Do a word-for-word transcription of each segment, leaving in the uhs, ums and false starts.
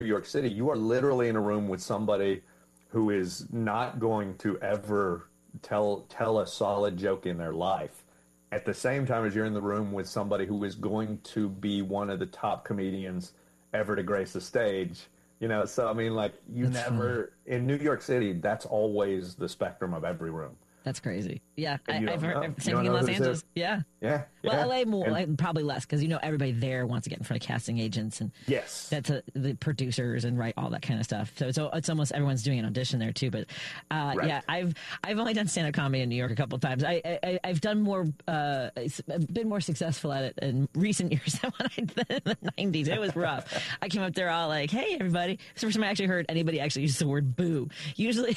York City, you are literally in a room with somebody who is not going to ever tell tell a solid joke in their life, at the same time as you're in the room with somebody who is going to be one of the top comedians ever to grace the stage. You know, so I mean, like, you That's never, funny. In New York City, that's always the spectrum of every room. That's crazy. Yeah, I, And you I've don't heard know. same You thing in don't know Los who's Angeles. who. Yeah. Yeah. Well, yeah. L A more, And- like, probably less, because you know everybody there wants to get in front of casting agents and Yes. that's a, the producers and write all that kind of stuff. So it's, it's almost everyone's doing an audition there too. But uh, Right. yeah, I've I've only done stand up comedy in New York a couple of times. I, I I've done more, uh, been more successful at it in recent years than when I did in the nineties. It was rough. I came up there all like, "Hey, everybody!" It's the first time I actually heard anybody actually use the word "boo." Usually,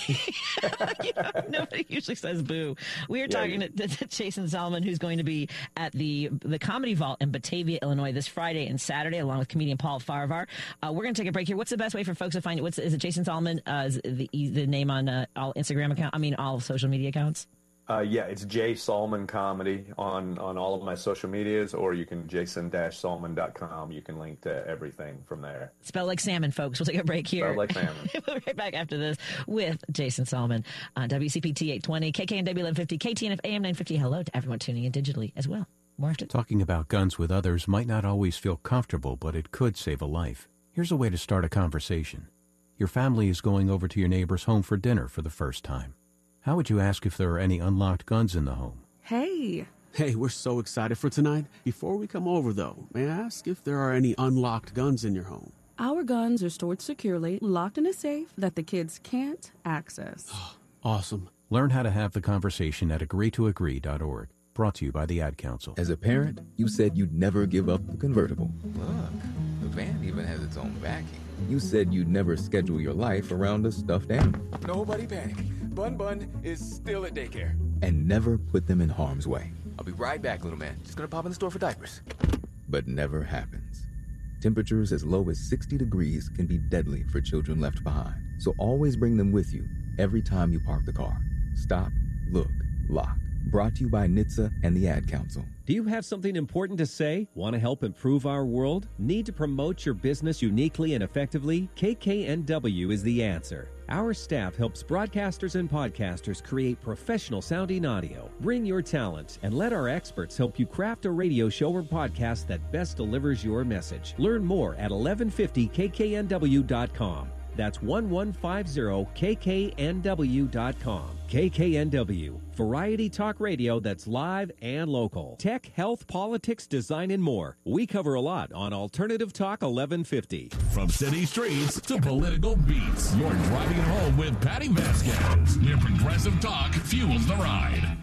you know, nobody usually says "boo." We were Yeah, talking you- to, to Jason Solomon, who's going to be at the the Comedy Vault in Batavia, Illinois, this Friday and Saturday, along with comedian Paul Farvar. Uh, we're going to take a break here. What's the best way for folks to find you? What's is it? Jason Solomon uh, is the the name on uh, all Instagram account. I mean, all social media accounts. Uh, yeah, it's Jay Solomon Comedy on, on all of my social medias, or you can jason dash solomon dot com. You can link to everything from there. Spelled like salmon, folks. We'll take a break here. Spelled like salmon. We'll be right back after this with Jason Solomon on W C P T eight twenty, K K N W eleven fifty, K T N F A M nine fifty. Hello to everyone tuning in digitally as well. More after. Talking about guns with others might not always feel comfortable, but it could save a life. Here's a way to start a conversation. Your family is going over to your neighbor's home for dinner for the first time. How would you ask if there are any unlocked guns in the home? Hey. Hey, we're so excited for tonight. Before we come over, though, may I ask if there are any unlocked guns in your home? Our guns are stored securely, locked in a safe that the kids can't access. Awesome. Learn how to have the conversation at agree to agree dot org. Brought to you by the Ad Council. As a parent, you said you'd never give up the convertible. Look, the van even has its own backing. You said you'd never schedule your life around a stuffed animal. Nobody panic. Bun Bun is still at daycare. And never put them in harm's way. I'll be right back, little man. Just gonna pop in the store for diapers. But never happens. Temperatures as low as sixty degrees can be deadly for children left behind. So always bring them with you every time you park the car. Stop, look, lock. Brought to you by N H T S A and the Ad Council. Do you have something important to say? Want to help improve our world? Need to promote your business uniquely and effectively? K K N W is the answer. Our staff helps broadcasters and podcasters create professional sounding audio. Bring your talent and let our experts help you craft a radio show or podcast that best delivers your message. Learn more at eleven fifty K K N W dot com. That's eleven fifty K K N W dot com. K K N W, variety talk radio that's live and local. Tech, health, politics, design, and more. We cover a lot on Alternative Talk eleven fifty. From city streets to political beats, you're driving home with Patty Vasquez. Your progressive talk fuels the ride.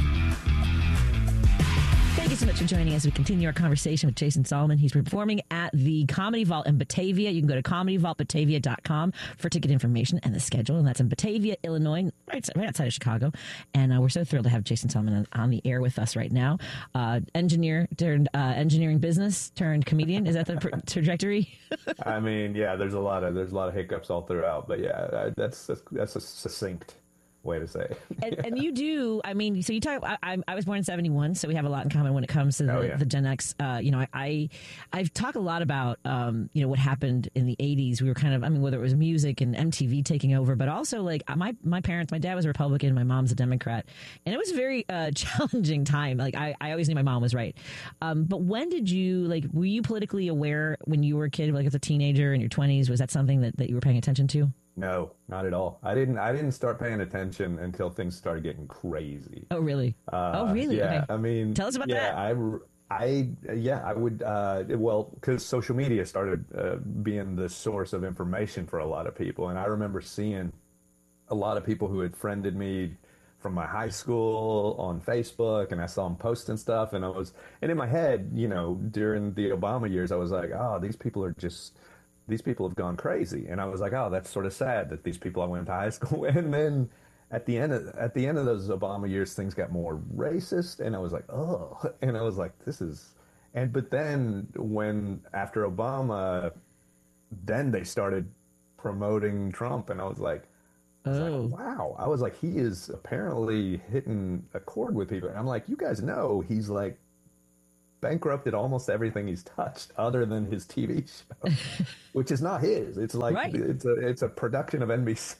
Thank you so much for joining us as we continue our conversation with Jason Solomon. He's performing at the Comedy Vault in Batavia. You can go to comedy vault batavia dot com for ticket information and the schedule. And that's in Batavia, Illinois, right, right outside of Chicago. And uh, we're so thrilled to have Jason Solomon on, on the air with us right now. Uh, engineer turned uh, engineering business turned comedian. Is that the pr- trajectory? I mean, yeah, there's a lot of there's a lot of hiccups all throughout, but yeah, that's that's, that's a succinct way to say it. and, and you do, I mean, so you talk, I, I, I was born in seventy-one, so we have a lot in common when it comes to the, Oh, yeah. the Gen X. Uh, you know, I, I, I've talked a lot about, um, you know, what happened in the eighties. We were kind of, I mean, whether it was music and M T V taking over, but also like my, my parents, my dad was a Republican, my mom's a Democrat, and it was a very uh, challenging time. Like I, I always knew my mom was right. Um, but when did you, like, were you politically aware when you were a kid, like as a teenager in your twenties? Was that something that, that you were paying attention to? No, not at all. I didn't. I didn't start paying attention until things started getting crazy. Oh, really? Uh, oh, really? Yeah. Okay. I mean, Tell us about yeah, that. I, I, yeah, I would. Uh, well, because social media started uh, being the source of information for a lot of people, and I remember seeing a lot of people who had friended me from my high school on Facebook, and I saw them posting stuff, and I was, and in my head, you know, during the Obama years, I was like, oh, these people are just. These people have gone crazy, and I was like, "Oh, that's sort of sad that these people I went to high school with." And then at the end of at the end of those Obama years, things got more racist, and I was like, "Oh," and I was like, "This is," and but then when after Obama, then they started promoting Trump, and I was like, I was Oh. like, "Wow!" I was like, "He is apparently hitting a chord with people," and I'm like, "You guys know he's like bankrupted almost everything he's touched other than his T V show, which is not his. It's like, right. it's a, it's a production of N B C.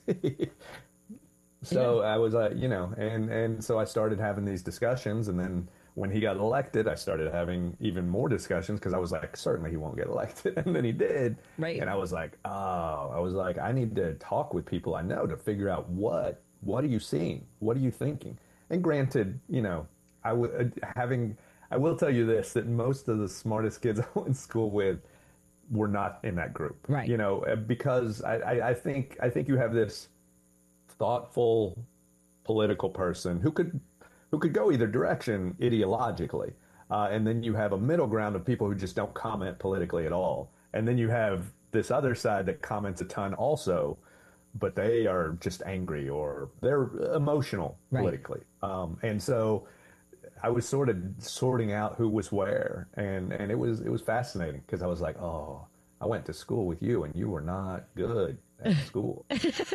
So yeah. I was like, uh, you know, and, and so I started having these discussions, and then when he got elected, I started having even more discussions because I was like, certainly he won't get elected. And then he did. Right. And I was like, oh, I was like, I need to talk with people I know to figure out what, what are you seeing? What are you thinking? And granted, you know, I would having, I will tell you this, that most of the smartest kids I went to school with were not in that group. Right. You know, because I, I, I think, I think you have this thoughtful political person who could, who could go either direction ideologically. Uh, and then you have a middle ground of people who just don't comment politically at all. And then you have this other side that comments a ton also, but they are just angry or they're emotional politically. Right. Um, and so I was sort of sorting out who was where. And, and it was, it was fascinating because I was like, oh, I went to school with you and you were not good at school.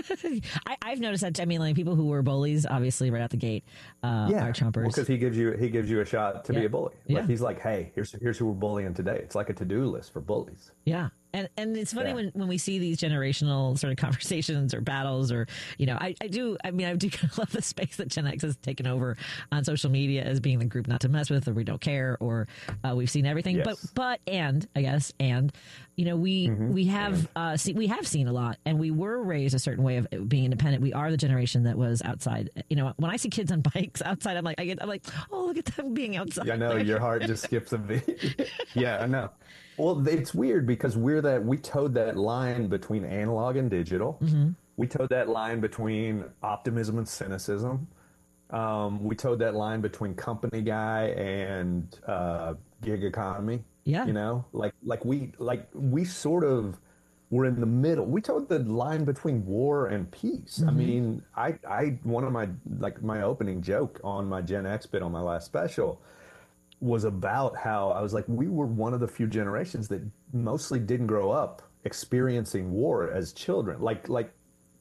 I, I've noticed that. I mean, like people who were bullies, obviously, right out the gate, uh, yeah. are Trumpers. Well, because he gives you he gives you a shot to yeah. be a bully. Like yeah. he's like, hey, here's here's who we're bullying today. It's like a to do list for bullies. Yeah. And and it's funny yeah. when, when we see these generational sort of conversations or battles or, you know, I, I do, I mean, I do kind of love the space that Gen X has taken over on social media as being the group not to mess with, or we don't care, or uh, we've seen everything. Yes. But, but, and, I guess, and, you know, we, mm-hmm. we have, uh, see, we have seen a lot, and we were raised a certain way of being independent. We are the generation that was outside. You know, when I see kids on bikes outside, I'm like, I get, I'm like, oh, look at them being outside. Yeah, I know, your heart just skips a beat. Yeah, I know. Well, it's weird because we're that we towed that line between analog and digital. Mm-hmm. We towed that line between optimism and cynicism. Um, we towed that line between company guy and uh, gig economy. Yeah, you know, like like we like we sort of were in the middle. We towed the line between war and peace. Mm-hmm. I mean, I I one of my like my opening joke on my Gen X bit on my last special was about how I was like, we were one of the few generations that mostly didn't grow up experiencing war as children. Like, like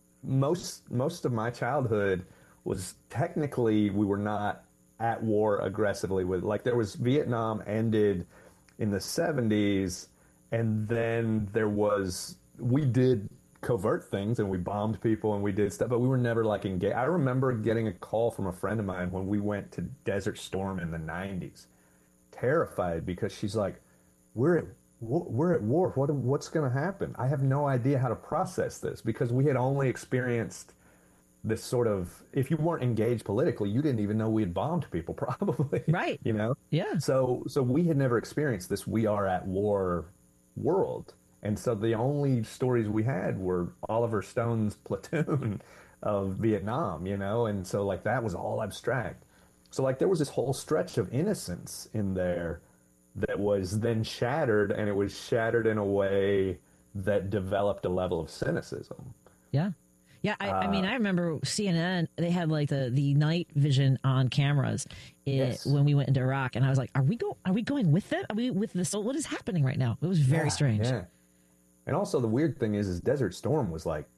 most, most of my childhood was technically, we were not at war aggressively with, like there was Vietnam ended in the seventies. And then there was, we did covert things and we bombed people and we did stuff, but we were never like engaged. I remember getting a call from a friend of mine when we went to Desert Storm in the nineties. Terrified because she's like, we're at we're at war. What what's going to happen? I have no idea how to process this because we had only experienced this sort of. If you weren't engaged politically, you didn't even know we had bombed people, probably. Right. You know. Yeah. So so we had never experienced this. We are at war world, and so the only stories we had were Oliver Stone's platoon of Vietnam. You know, and so like that was all abstract. So, like, there was this whole stretch of innocence in there that was then shattered, and it was shattered in a way that developed a level of cynicism. Yeah. Yeah, I, uh, I mean, I remember C N N, they had, like, the, the night vision on cameras it, yes. when we went into Iraq, and I was like, are we go? Are we going with it? Are we with this? What is happening right now? It was very yeah, strange. Yeah. And also, the weird thing is, is Desert Storm was, like,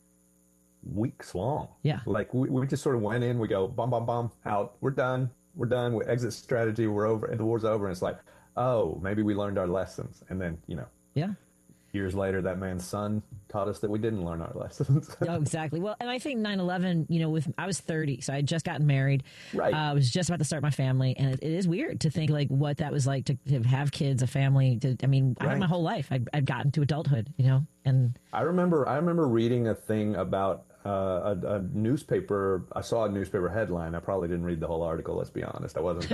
weeks long. Yeah. Like, we, we just sort of went in, we go, bomb, bomb, bomb, out, we're done. We're done with exit strategy. We're over, and the war's over. And it's like, oh, maybe we learned our lessons. And then, you know, yeah, years later, that man's son taught us that we didn't learn our lessons. Oh, exactly. Well, and I think nine eleven, you know, with I was thirty, so I had just gotten married. Right. Uh, I was just about to start my family, and it, it is weird to think like what that was like to, to have kids, a family. To, I mean, I right. had my whole life. I'd, I'd gotten to adulthood, you know, and I remember, I remember reading a thing about. Uh, a, a newspaper, I saw a newspaper headline. I probably didn't read the whole article, let's be honest. I wasn't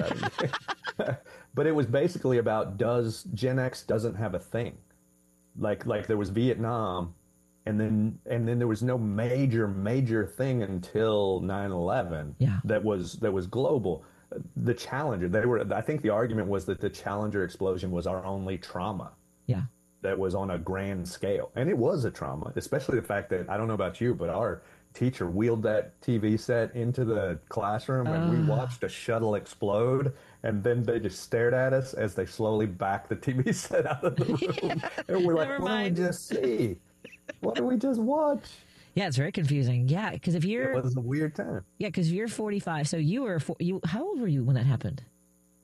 that But it was basically about does Gen X doesn't have a thing. Like like there was Vietnam and then and then there was no major, major thing until nine eleven yeah. that was that was global. The Challenger, they were I think the argument was that the Challenger explosion was our only trauma. Yeah. That was on a grand scale. And it was a trauma, especially the fact that, I don't know about you, but our teacher wheeled that T V set into the classroom and uh. we watched a shuttle explode. And then they just stared at us as they slowly backed the T V set out of the room. Yeah. And we're like, Never what mind. did we just see? What did we just watch? Yeah, it's very confusing. Yeah, because if you're... It was a weird time. Yeah, because you're forty-five. So you were... For, you. How old were you when that happened? I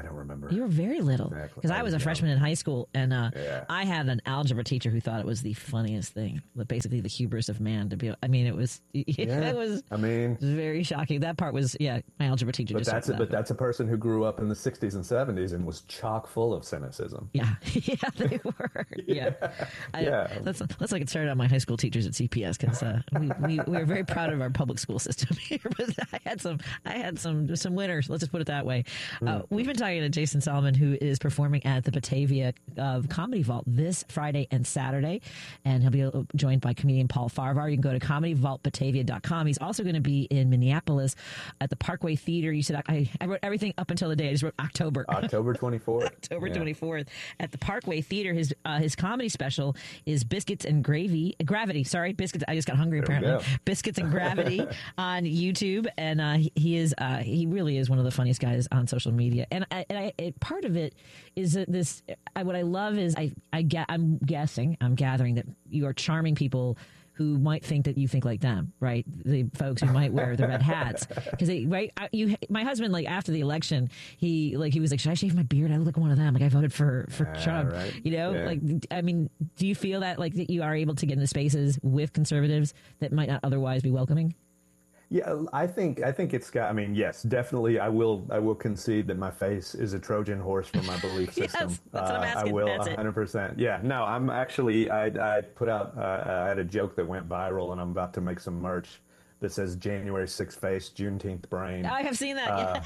I don't remember. You were very little Exactly. because I I was was a young. freshman in high school, and uh, Yeah. I had an algebra teacher who thought it was the funniest thing. But basically, the hubris of man to be. I mean, it was. Yeah. It was. I mean, It was very shocking. That part was, yeah, my algebra teacher but just that's said a, that, but that's a person who grew up in the sixties and seventies and was chock full of cynicism. Yeah, yeah, they were. Yeah, I, Yeah. Let's let's like get started on my high school teachers at C P S because uh, we, we we are very proud of our public school system here. But I had some I had some some winners. Let's just put it that way. Uh, we've been talking to Jason Solomon, who is performing at the Batavia uh, Comedy Vault this Friday and Saturday, and he'll be joined by comedian Paul Farvar. You can go to comedy vault batavia dot com. He's also going to be in Minneapolis at the Parkway Theater. You said I, I wrote everything up until the day. I just wrote October. October twenty-fourth. October Yeah. twenty-fourth at the Parkway Theater. His uh, his comedy special is Biscuits and Gravy. Gravity, sorry. Biscuits. I just got hungry, There we apparently. go. Biscuits and Gravity on YouTube. And uh, he, he is, uh, he really is one of the funniest guys on social media. And, I, and I, it, part of it is that this, I, what I love is I, I get, I'm guessing, I'm gathering that you are charming people who might think that you think like them, right? The folks who might wear the red hats, because they, right? I, you, my husband, like after the election, he like he was like, should I shave my beard? I look like one of them. Like I voted for for Yeah, Trump, right. you know? Yeah. Like, I mean, do you feel that like that you are able to get into spaces with conservatives that might not otherwise be welcoming? Yeah, I think I think it's got. I mean, yes, definitely. I will I will concede that my face is a Trojan horse for my belief Yes, system. that's what I'm Uh, asking. I will That's it. one hundred percent. Yeah, no, I'm actually. I I put out. Uh, I had a joke that went viral, and I'm about to make some merch that says January sixth face, Juneteenth brain. I have seen that. Uh,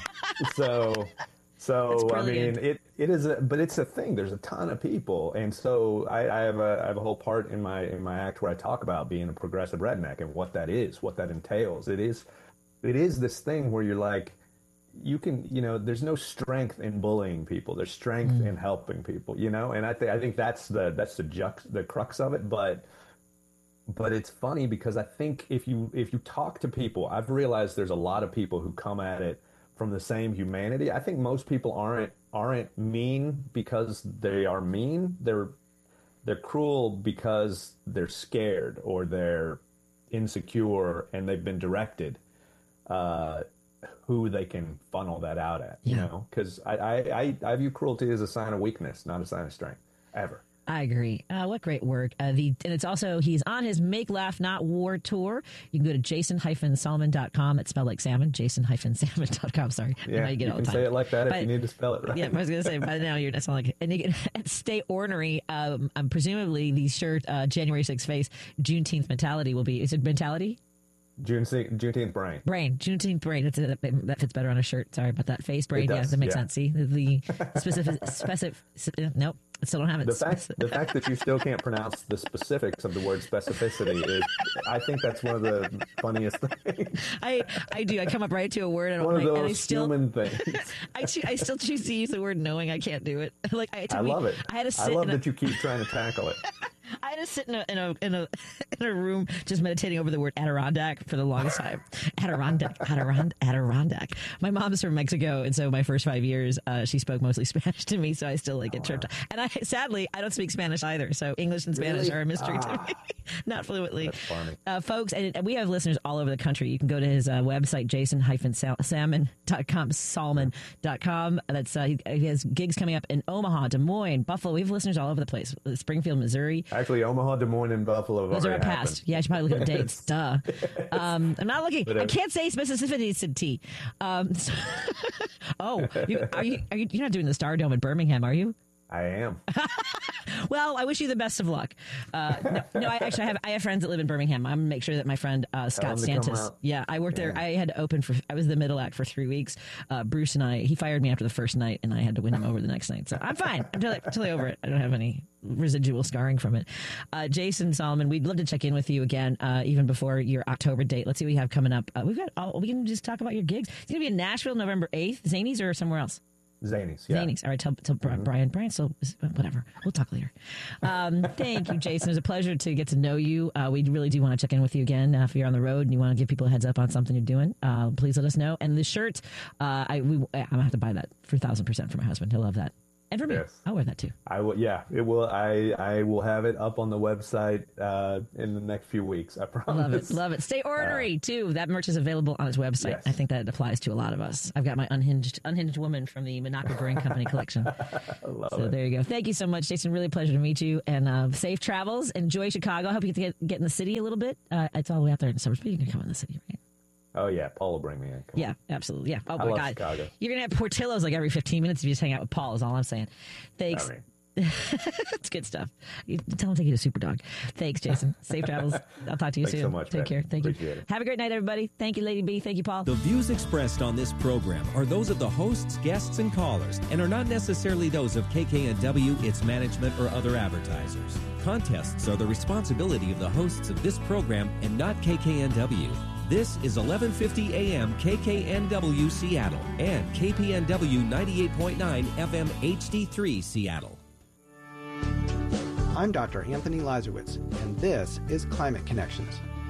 so. So That's I mean, brilliant. it, it is, a, but it's a thing. There's a ton of people, and so I, I have a I have a whole part in my in my act where I talk about being a progressive redneck and what that is, what that entails. It is, it is this thing where you're like, you can, you know, there's no strength in bullying people. There's strength Mm. in helping people, you know, and I think I think that's the that's the jux, the crux of it. But but it's funny because I think if you if you talk to people, I've realized there's a lot of people who come at it from the same humanity. I think most people aren't aren't mean because they are mean. They're they're cruel because they're scared or they're insecure and they've been directed uh, who they can funnel that out at. You Yeah. know, because I, I, I, I view cruelty as a sign of weakness, not a sign of strength, ever. I agree. Uh, what great work. Uh, the and it's also, he's on his Make Laugh Not War tour. You can go to jason dash solomon dot com. It's spelled like salmon, jason dash salmon dot com. Sorry. I know Yeah, you you get it all can the time. say it like that But- if you need to spell it right. Yeah, I was going to say, by now you're not sound like, and you can stay ornery. Um, um, presumably the shirt, uh, January sixth face, Juneteenth mentality will be, is it mentality? June, Juneteenth brain. Brain, Juneteenth brain. That's it. That fits better on a shirt. Sorry about that. Face brain. It Yeah, does, that makes yeah. sense. See the, the specific, specific. Nope, I still don't have it. The fact, the fact that you still can't pronounce the specifics of the word specificity is, I think that's one of the funniest things. I I do. I come up right to a word and, One of I, and I those still human things. I choo- I still choose to use the word knowing I can't do it. Like I, it took I me- love it. I had to I sit love in a, that you keep trying to tackle it. I had to sit in a in a in a in a room just meditating over the word Adirondack for the longest time. Adirondack, Adirondack, Adirondack. My mom's from Mexico, and so my first five years, uh, she spoke mostly Spanish to me, so I still like get tripped up. And I sadly I don't speak Spanish either, so English and Spanish Really? are a mystery Ah. to me, not fluently. That's funny. Uh, folks, and, and we have listeners all over the country. You can go to his uh, website, jason dash salmon dot com, salmon dot com. That's uh, he, he has gigs coming up in Omaha, Des Moines, Buffalo. We have listeners all over the place. Springfield, Missouri. Actually, Omaha, Des Moines, and Buffalo have Those are already our happened. past. Yeah, I should probably look at the dates. Duh. Um, I'm not looking. Whatever. I can't say specificity. Um, so- oh, you, are you? Are you? You're not doing the Star Dome in Birmingham, are you? I am. Well, I wish you the best of luck. Uh, no, no, I actually have I have friends that live in Birmingham. I'm gonna make sure that my friend uh, Scott them to come Santis. out. Yeah, I worked there. Yeah. I had to open for. I was the middle act for three weeks. Uh, Bruce and I. He fired me after the first night, and I had to win him over the next night. So I'm fine. I'm totally, totally over it. I don't have any residual scarring from it. Uh, Jason Solomon, we'd love to check in with you again, uh, even before your October date. Let's see what you have coming up. Uh, we've got. All, we can just talk about your gigs. It's gonna be in Nashville, November eighth. Zanies or somewhere else? Zanies, yeah. Zanies. All right, tell, tell Bri- Brian. Brian, so whatever. We'll talk later. Um, thank you, Jason. It was a pleasure to get to know you. Uh, we really do want to check in with you again. Uh, if you're on the road and you want to give people a heads up on something you're doing, uh, please let us know. And the shirt, uh, I we, I'm going to have to buy that for one thousand percent for my husband. He'll love that. And for me, Yes. I'll wear that too. I will. Yeah, it will. I I will have it up on the website uh, in the next few weeks. I promise. Love it. Love it. Stay ornery uh, too. That merch is available on its website. Yes. I think that applies to a lot of us. I've got my unhinged unhinged woman from the Monaco Brewing Company collection. Love so it. there you go. Thank you so much, Jason. Really a pleasure to meet you. And uh, safe travels. Enjoy Chicago. I hope you get to get, get in the city a little bit. Uh, it's all the way out there in the suburbs, but you can come in the city, right? Oh yeah, Paul will bring me in. Come yeah, on. absolutely. Yeah. Oh I my love God, Chicago. You're gonna have Portillo's like every fifteen minutes if you just hang out with Paul. Is all I'm saying. Thanks. I mean. It's good stuff. You, tell him to take you to Superdog. Thanks, Jason. Safe travels. I'll talk to you Thanks soon. so much, Take man. care. Thank Appreciate you. it. Have a great night, everybody. Thank you, Lady B. Thank you, Paul. The views expressed on this program are those of the hosts, guests, and callers, and are not necessarily those of K K N W, its management, or other advertisers. Contests are the responsibility of the hosts of this program and not K K N W. This is eleven fifty A M K K N W Seattle and K P N W ninety-eight point nine F M H D three Seattle. I'm Doctor Anthony Lazarowitz, and this is Climate Connections.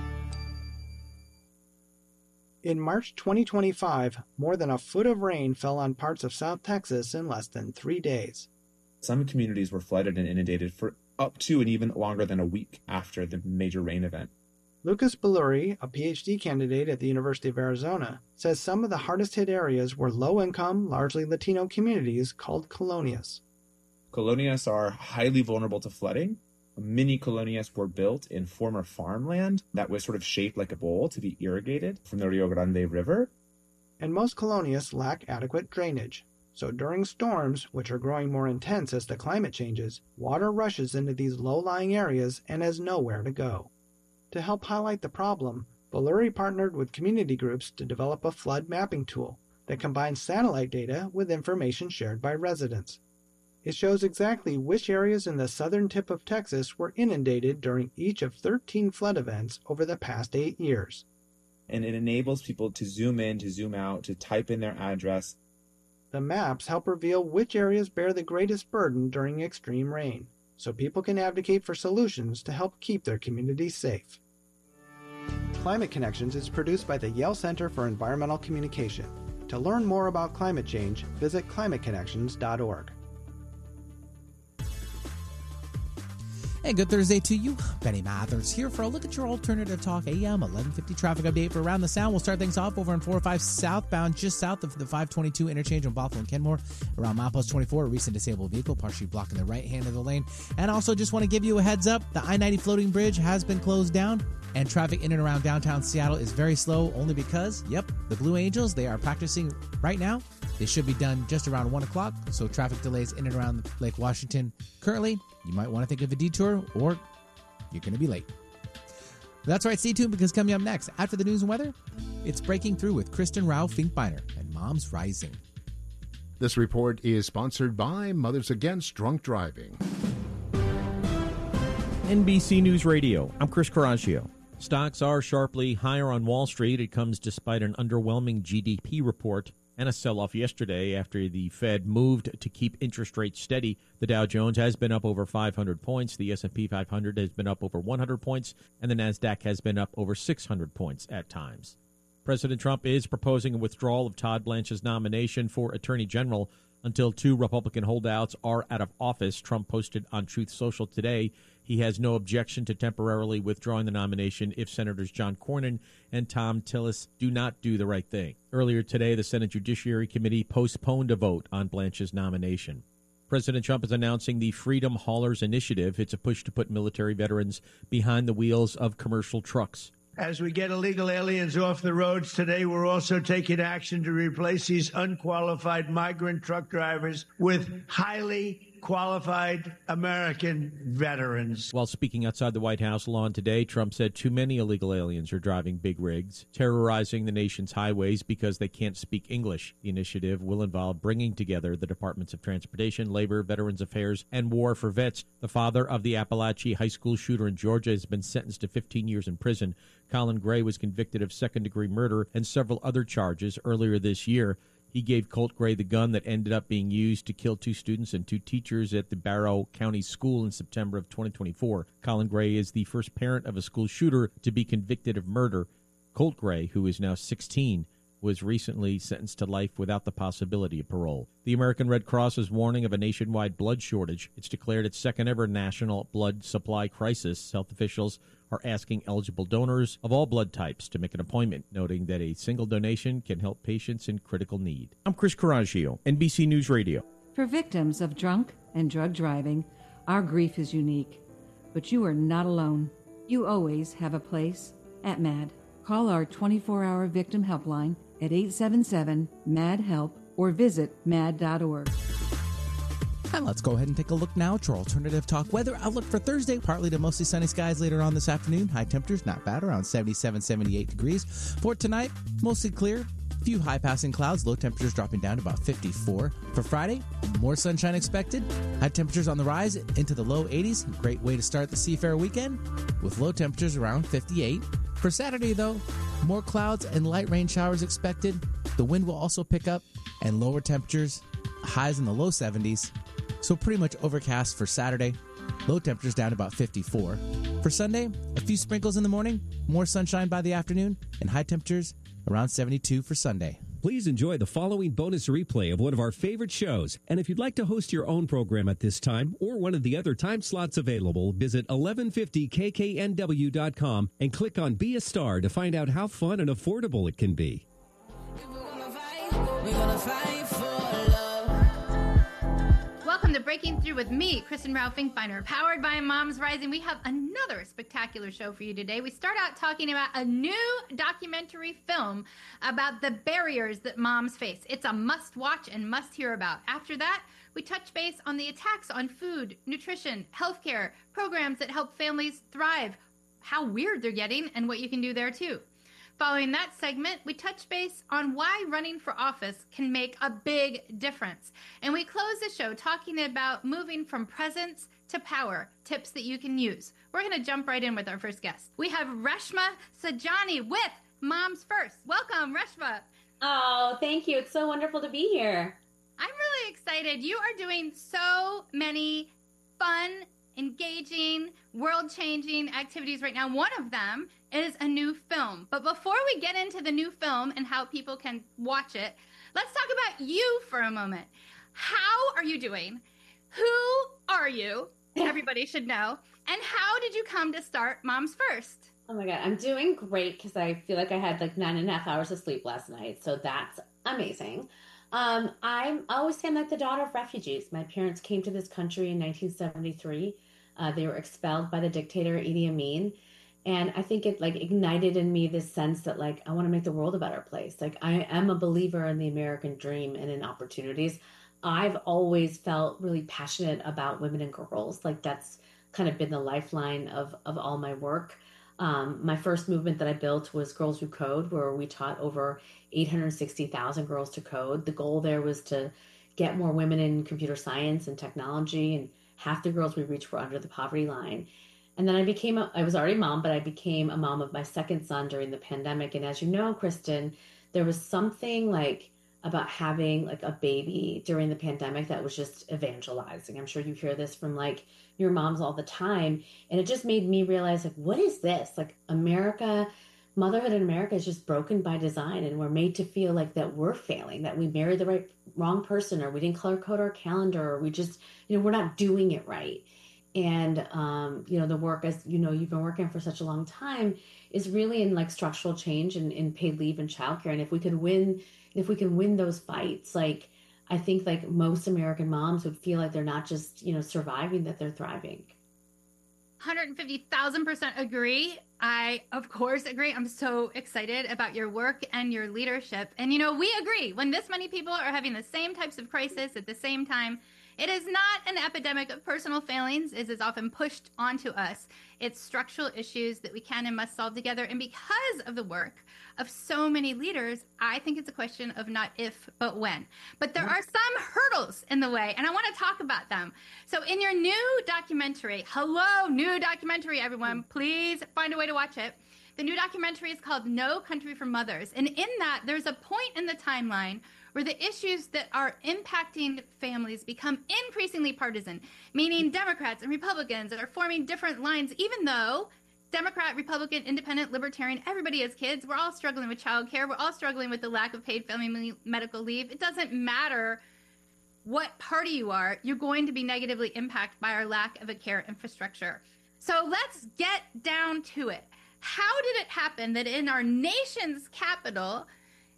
In March twenty twenty-five, more than a foot of rain fell on parts of South Texas in less than three days. Some communities were flooded and inundated for up to and even longer than a week after the major rain event. Lucas Belluri, a P H D candidate at the University of Arizona, says some of the hardest-hit areas were low-income, largely Latino communities called colonias. Colonias are highly vulnerable to flooding. Mini colonias were built in former farmland that was sort of shaped like a bowl to be irrigated from the Rio Grande River. And most colonias lack adequate drainage. So during storms, which are growing more intense as the climate changes, water rushes into these low-lying areas and has nowhere to go. To help highlight the problem, Belluri partnered with community groups to develop a flood mapping tool that combines satellite data with information shared by residents. It shows exactly which areas in the southern tip of Texas were inundated during each of thirteen flood events over the past eight years. And it enables people to zoom in, to zoom out, to type in their address. The maps help reveal which areas bear the greatest burden during extreme rain, so people can advocate for solutions to help keep their communities safe. Climate Connections is produced by the Yale Center for Environmental Communication. To learn more about climate change, visit climate connections dot org. Hey, good Thursday to you. Benny Mathers here for a look at your alternative talk A M eleven fifty traffic update for Around the Sound. We'll start things off over on four oh five southbound, just south of the five twenty-two interchange on Bothell and Kenmore. Around milepost twenty-four, a recent disabled vehicle partially blocking the right hand of the lane. And also just want to give you a heads up, the I ninety floating bridge has been closed down, and traffic in and around downtown Seattle is very slow only because, yep, the Blue Angels, they are practicing right now. They should be done just around one o'clock, so traffic delays in and around Lake Washington. Currently, you might want to think of a detour, or you're going to be late. That's right, stay tuned, because coming up next, after the news and weather, it's Breaking Through with Kristen Rao Finkbeiner and Moms Rising. This report is sponsored by Mothers Against Drunk Driving. N B C News Radio, I'm Chris Caraccio. Stocks are sharply higher on Wall Street. It comes despite an underwhelming G D P report and a sell-off yesterday after the Fed moved to keep interest rates steady. The Dow Jones has been up over five hundred points. The S and P five hundred has been up over one hundred points, and the NASDAQ has been up over six hundred points at times. President Trump is proposing a withdrawal of Todd Blanche's nomination for Attorney General until two Republican holdouts are out of office. Trump posted on Truth Social today he has no objection to temporarily withdrawing the nomination if Senators John Cornyn and Thom Tillis do not do the right thing. Earlier today, the Senate Judiciary Committee postponed a vote on Blanche's nomination. President Trump is announcing the Freedom Haulers Initiative. It's a push to put military veterans behind the wheels of commercial trucks. As we get illegal aliens off the roads today, we're also taking action to replace these unqualified migrant truck drivers with highly qualified American veterans. While speaking outside the White House lawn today, Trump said too many illegal aliens are driving big rigs, terrorizing the nation's highways because they can't speak English. The initiative will involve bringing together the Departments of Transportation, Labor, Veterans Affairs, and War for Vets. The father of the Appalachia high school shooter in Georgia has been sentenced to fifteen years in prison. Colin Gray was convicted of second-degree murder and several other charges earlier this year. He gave Colt Gray the gun that ended up being used to kill two students and two teachers at the Barrow County School in September of twenty twenty-four. Colin Gray is the first parent of a school shooter to be convicted of murder. Colt Gray, who is now sixteen, was recently sentenced to life without the possibility of parole. The American Red Cross is warning of a nationwide blood shortage. It's declared its second ever national blood supply crisis. Health officials are asking eligible donors of all blood types to make an appointment, noting that a single donation can help patients in critical need. I'm Chris Coraggio, N B C News Radio. For victims of drunk and drug driving, our grief is unique. But you are not alone. You always have a place at MAD. Call our twenty-four hour victim helpline at eight seven seven, M A D, HELP or visit mad dot org. And let's go ahead and take a look now to our Alternative Talk weather outlook for Thursday. Partly to mostly sunny skies later on this afternoon. High temperatures, not bad, around seventy-seven, seventy-eight degrees. For tonight, mostly clear. Few high-passing clouds, low temperatures dropping down to about fifty-four. For Friday, more sunshine expected. High temperatures on the rise into the low eighties. Great way to start the Seafair weekend with low temperatures around fifty-eight. For Saturday, though, more clouds and light rain showers expected. The wind will also pick up and lower temperatures, highs in the low seventies. So pretty much overcast for Saturday. Low temperatures down to about fifty-four. For Sunday, a few sprinkles in the morning, more sunshine by the afternoon, and high temperatures around seventy-two for Sunday. Please enjoy the following bonus replay of one of our favorite shows. And if you'd like to host your own program at this time or one of the other time slots available, visit eleven fifty K K N W dot com and click on Be a Star to find out how fun and affordable it can be. We're gonna fight for love. Welcome to Breaking Through with me, Kristen Rao Finkbeiner, powered by Moms Rising. We have another spectacular show for you today. We start out talking about a new documentary film about the barriers that moms face. It's a must-watch and must-hear about. After that, we touch base on the attacks on food, nutrition, healthcare, programs that help families thrive, how weird they're getting, and what you can do there too. Following that segment, we touch base on why running for office can make a big difference. And we close the show talking about moving from presence to power, tips that you can use. We're going to jump right in with our first guest. We have Reshma Saujani with Moms First. Welcome, Reshma. Oh, thank you. It's so wonderful to be here. I'm really excited. You are doing so many fun, engaging, world-changing activities right now. One of them is a new film. But before we get into the new film and how people can watch it, let's talk about you for a moment. How are you doing? Who are you? Everybody should know. And how did you come to start Moms First? Oh my God, I'm doing great because I feel like I had like nine and a half hours of sleep last night. So that's amazing. Um, I'm I always say I'm like the daughter of refugees. My parents came to this country in nineteen seventy-three. Uh, they were expelled by the dictator Idi Amin. And I think it like ignited in me this sense that like, I want to make the world a better place. Like I am a believer in the American dream and in opportunities. I've always felt really passionate about women and girls. Like that's kind of been the lifeline of, of all my work. Um, my first movement that I built was Girls Who Code, where we taught over eight hundred sixty thousand girls to code. The goal there was to get more women in computer science and technology, and half the girls we reached were under the poverty line. And then I became, a, I was already a mom, but I became a mom of my second son during the pandemic. And as you know, Kristen, there was something like about having like a baby during the pandemic that was just evangelizing. I'm sure you hear this from like your moms all the time. And it just made me realize like, what is this? Like America, motherhood in America is just broken by design. And we're made to feel like that we're failing, that we married the right, wrong person, or we didn't color code our calendar, or we just, you know, we're not doing it right. And, um, you know, the work, as you know, you've been working for such a long time, is really in like structural change and in paid leave and childcare. And if we could win, if we can win those fights, like I think like most American moms would feel like they're not just, you know, surviving, that they're thriving. one hundred fifty thousand percent agree. I, of course, agree. I'm so excited about your work and your leadership. And, you know, we agree when this many people are having the same types of crisis at the same time. It is not an epidemic of personal failings, as is often pushed onto us. It's structural issues that we can and must solve together. And because of the work of so many leaders, I think it's a question of not if, but when. But there are some hurdles in the way, and I want to talk about them. So in your new documentary, hello, new documentary, everyone, please find a way to watch it. The new documentary is called No Country for Mothers. And in that, there's a point in the timeline where the issues that are impacting families become increasingly partisan, meaning Democrats and Republicans are forming different lines, even though Democrat, Republican, Independent, Libertarian, everybody has kids. We're all struggling with childcare. We're all struggling with the lack of paid family medical leave. It doesn't matter what party you are, you're going to be negatively impacted by our lack of a care infrastructure. So let's get down to it. How did it happen that in our nation's capital,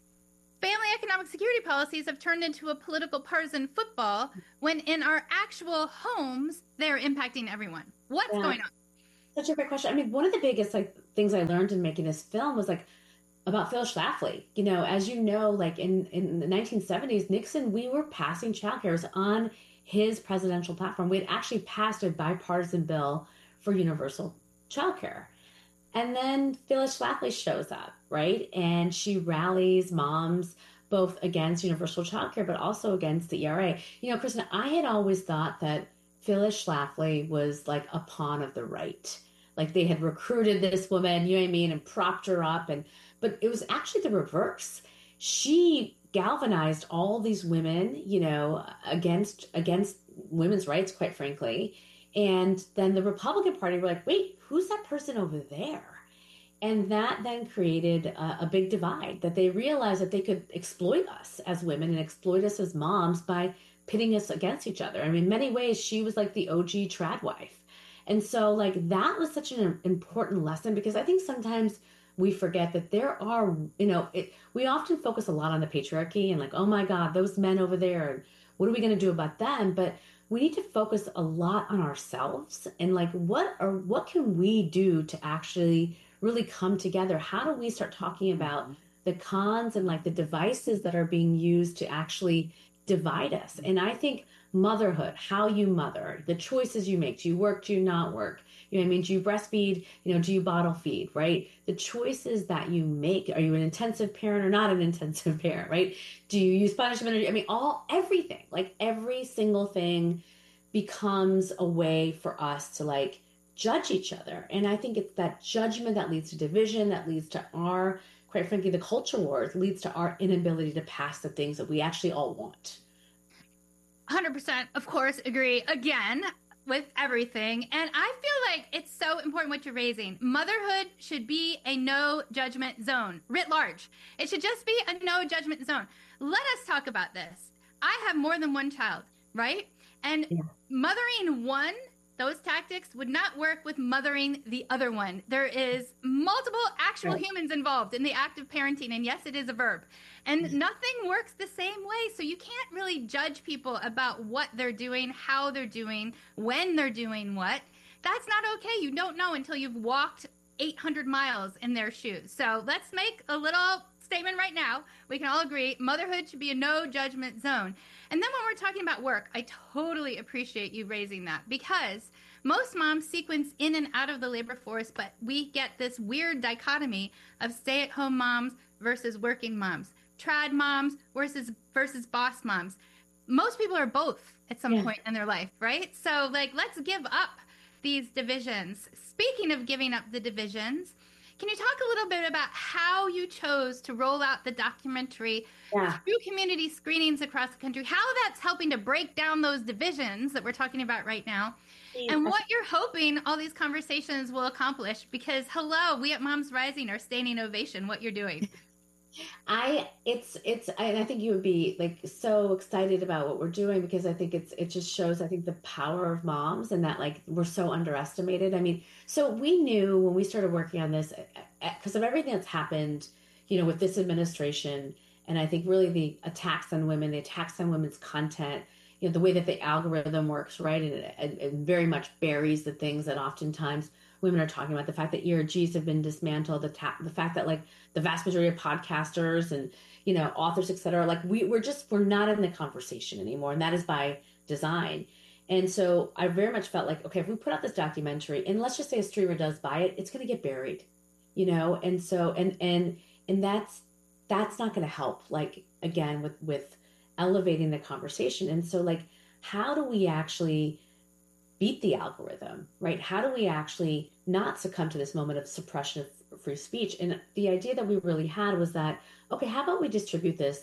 family economic security policies have turned into a political partisan football when in our actual homes, they're impacting everyone? What's Yeah. going on? Such a great question. I mean, one of the biggest like things I learned in making this film was like about Phyllis Schlafly. You know, as you know, like in, in the nineteen seventies, Nixon, we were passing childcare on his presidential platform. We had actually passed a bipartisan bill for universal childcare. And then Phyllis Schlafly shows up, right? And she rallies moms both against universal childcare, but also against the E R A. You know, Kristen, I had always thought that Phyllis Schlafly was like a pawn of the right. Like they had recruited this woman, you know what I mean, and propped her up. And but it was actually the reverse. She galvanized all these women, you know, against against women's rights, quite frankly. And then the Republican Party were like, wait, who's that person over there? And that then created a, a big divide, that they realized that they could exploit us as women and exploit us as moms by pitting us against each other. I mean, in many ways, she was like the O G trad wife. And so like that was such an important lesson, because I think sometimes we forget that there are, you know, it, we often focus a lot on the patriarchy and like, oh my God, those men over there, and what are we going to do about them? But we need to focus a lot on ourselves and like, what are, what can we do to actually really come together? How do we start talking about the cons and like the devices that are being used to actually divide us? And I think motherhood, how you mother, the choices you make, do you work, do you not work? You know what I mean? Do you breastfeed? You know, do you bottle feed, right? The choices that you make, are you an intensive parent or not an intensive parent, right? Do you use punishment? Or, I mean, all, everything, like every single thing becomes a way for us to like judge each other. And I think it's that judgment that leads to division, that leads to our, quite frankly, the culture wars, leads to our inability to pass the things that we actually all want. one hundred percent, of course, agree again with everything. And I feel like it's so important what you're raising. Motherhood should be a no judgment zone, writ large. It should just be a no judgment zone. Let us talk about this. I have more than one child, right? And yeah. mothering one, those tactics would not work with mothering the other one. There is multiple actual right. humans involved in the act of parenting. And yes, it is a verb. And mm-hmm. nothing works the same way. So you can't really judge people about what they're doing, how they're doing, when they're doing what. That's not okay. You don't know until you've walked eight hundred miles in their shoes. So let's make a little statement right now. We can all agree motherhood should be a no judgment zone. And then when we're talking about work, I totally appreciate you raising that, because most moms sequence in and out of the labor force, but we get this weird dichotomy of stay-at-home moms versus working moms, trad moms versus versus boss moms. Most people are both at some yeah. point in their life, right? So like, let's give up these divisions. Speaking of giving up the divisions, can you talk a little bit about how you chose to roll out the documentary yeah. through community screenings across the country, how that's helping to break down those divisions that we're talking about right now, yeah. and what you're hoping all these conversations will accomplish? Because, hello, we at Moms Rising are standing ovation what you're doing. I it's it's I, I think you would be like so excited about what we're doing, because I think it's it just shows I think the power of moms, and that like we're so underestimated. I mean, so we knew when we started working on this, because of everything that's happened, you know, with this administration, and I think really the attacks on women, the attacks on women's content, you know, the way that the algorithm works, right, and it, it, it very much buries the things that oftentimes women are talking about, the fact that E R Gs have been dismantled, the, ta- the fact that like the vast majority of podcasters and, you know, authors, et cetera, like we, we're just, we're not in the conversation anymore. And that is by design. And so I very much felt like, okay, if we put out this documentary and let's just say a streamer does buy it, it's going to get buried, you know? And so, and, and, and that's, that's not going to help, like, again, with, with elevating the conversation. And so like, how do we actually beat the algorithm, right? How do we actually not succumb to this moment of suppression of free speech? And the idea that we really had was that, okay, how about we distribute this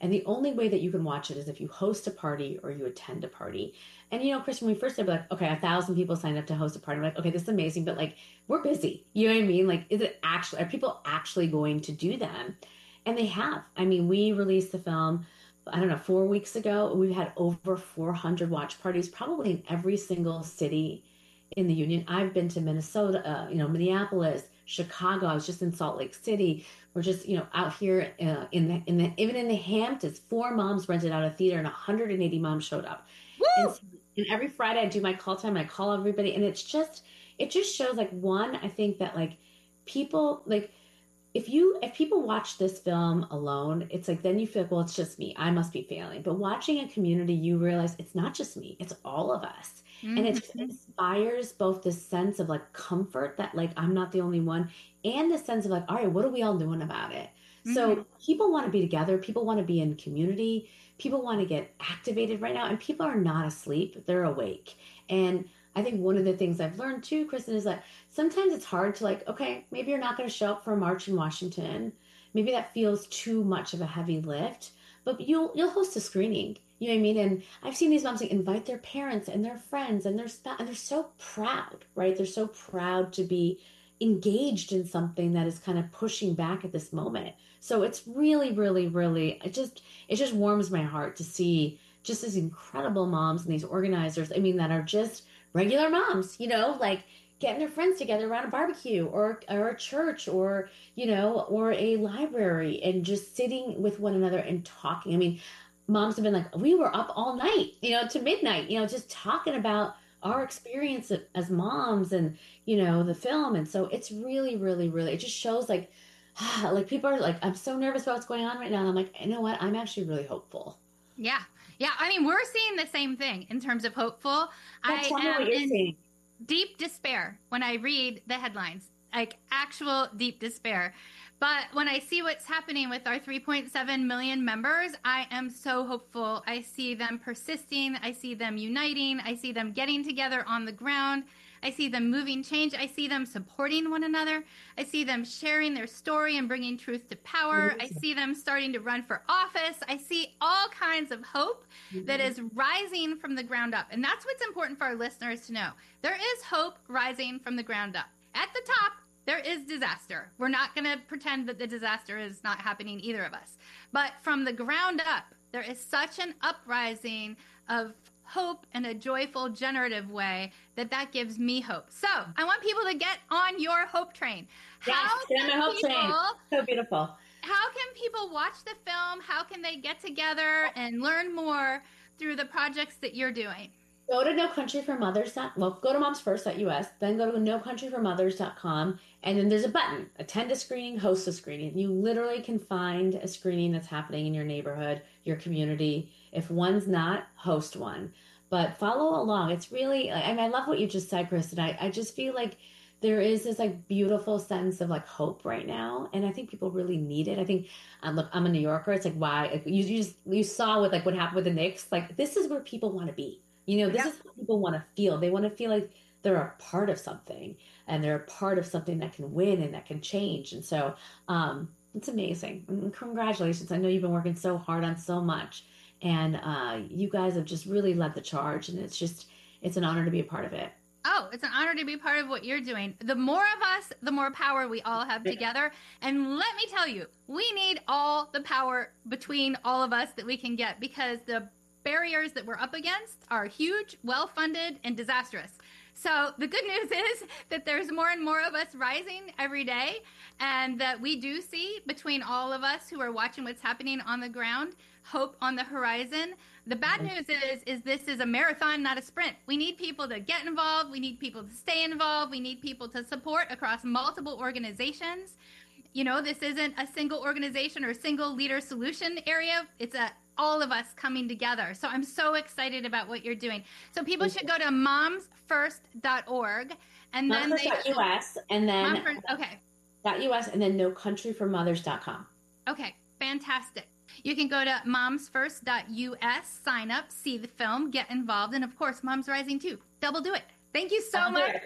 And the only way that you can watch it is if you host a party or you attend a party. And, you know, Chris, when we first started, like, okay, a thousand people signed up to host a party. I'm like, okay, this is amazing, but like, we're busy. You know what I mean? Like, is it actually, are people actually going to do them? And they have. I mean, we released the film, I don't know, four weeks ago. We've had over four hundred watch parties, probably in every single city in the union. I've been to Minnesota, uh, you know, Minneapolis, Chicago. I was just in Salt Lake City. We're just, you know, out here uh, in the, in the, even in the Hamptons, four moms rented out a theater and one hundred eighty moms showed up. And, and every Friday I do my call time. I call everybody, and it's just, it just shows like, one, I think that like people, like if you, if people watch this film alone, it's like, then you feel like, well, it's just me. I must be failing. But watching a community, you realize it's not just me. It's all of us. Mm-hmm. And it just inspires both this sense of like comfort that like, I'm not the only one, and the sense of like, all right, what are we all doing about it? Mm-hmm. So people want to be together. People want to be in community. People want to get activated right now, and people are not asleep. They're awake. And I think one of the things I've learned too, Kristen, is that sometimes it's hard to like, okay, maybe you're not going to show up for a march in Washington. Maybe that feels too much of a heavy lift, but you'll, you'll host a screening. You know what I mean? And I've seen these moms like invite their parents and their friends and their spouse, and they're so proud, right? They're so proud to be engaged in something that is kind of pushing back at this moment. So it's really, really, really, it just, it just warms my heart to see just these incredible moms and these organizers, I mean, that are just regular moms, you know, like getting their friends together around a barbecue or, or a church or, you know, or a library, and just sitting with one another and talking. I mean, moms have been like, we were up all night, you know, to midnight, you know, just talking about our experience as moms and, you know, the film. And so it's really, really, really, it just shows like, like people are like, I'm so nervous about what's going on right now. And I'm like, you know what? I'm actually really hopeful. Yeah. Yeah. I mean, we're seeing the same thing in terms of hopeful. That's I am in seeing. deep despair when I read the headlines, like actual deep despair. But when I see what's happening with our three point seven million members, I am so hopeful. I see them persisting. I see them uniting. I see them getting together on the ground. I see them moving change. I see them supporting one another. I see them sharing their story and bringing truth to power. I see them starting to run for office. I see all kinds of hope mm-hmm. that is rising from the ground up. And that's what's important for our listeners to know. There is hope rising from the ground up. At the top, there is disaster. We're not going to pretend that the disaster is not happening, either of us. But from the ground up, there is such an uprising of hope in a joyful, generative way that that gives me hope. So I want people to get on your hope train. Yes, how get on my hope people, train. So beautiful. How can people watch the film? How can they get together and learn more through the projects that you're doing? Go to no country for mothers. Well, go to moms first dot U S, then go to no country for mothers dot com, and then there's a button, attend a screening, host a screening. You literally can find a screening that's happening in your neighborhood, your community. If one's not, host one. But follow along. It's really, I mean, I love what you just said, Kristen. I, I just feel like there is this like beautiful sense of like hope right now. And I think people really need it. I think, um, look, I'm a New Yorker. It's like, why? Like, you, you just, you saw with like what happened with the Knicks. Like, this is where people want to be. You know, this yeah. is what people want to feel. They want to feel like they're a part of something, and they're a part of something that can win and that can change. And so um, it's amazing. And congratulations. I know you've been working so hard on so much, and uh, you guys have just really led the charge. And it's just, it's an honor to be a part of it. Oh, it's an honor to be part of what you're doing. The more of us, the more power we all have together. And let me tell you, we need all the power between all of us that we can get, because the barriers that we're up against are huge, well-funded, and disastrous. So the good news is that there's more and more of us rising every day, and that we do see, between all of us who are watching what's happening on the ground, hope on the horizon. The bad news is, is this is a marathon, not a sprint. We need people to get involved. We need people to stay involved. We need people to support across multiple organizations. You know, this isn't a single organization or a single leader solution area. It's a all of us coming together. So I'm so excited about what you're doing. So people should go to moms first dot org, and then moms first dot U S, and then Mom first, okay. .us, and then no country for mothers dot com. Okay, fantastic. You can go to moms first dot U S, sign up, see the film, get involved, and of course, Moms Rising too. Double do it. Thank you so Double much.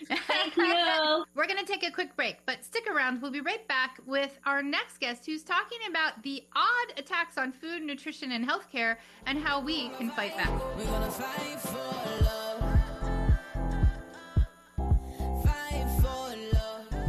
Thank you. We're going to take a quick break, but stick around. We'll be right back with our next guest who's talking about the odd attacks on food, nutrition, and healthcare and how we can fight back. We're gonna fight for love. Fight for love.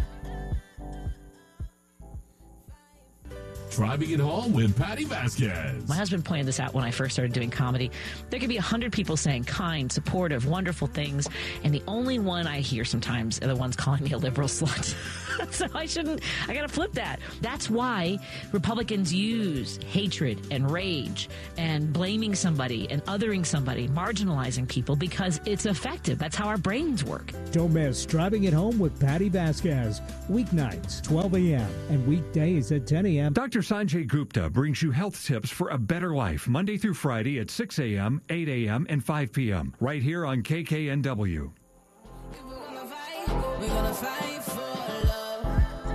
Driving it home with Patty Vasquez. My husband pointed this out when I first started doing comedy. There could be a hundred people saying kind, supportive, wonderful things, and the only one I hear sometimes are the ones calling me a liberal slut. So I shouldn't, I gotta flip that. That's why Republicans use hatred and rage and blaming somebody and othering somebody, marginalizing people, because it's effective. That's how our brains work. Don't miss Driving It Home with Patty Vasquez. Weeknights, twelve a.m. and weekdays at ten a.m. Doctor Sanjay Gupta brings you health tips for a better life Monday through Friday at six a.m., eight a.m., and five p.m. right here on K K N W. We're gonna fight for love.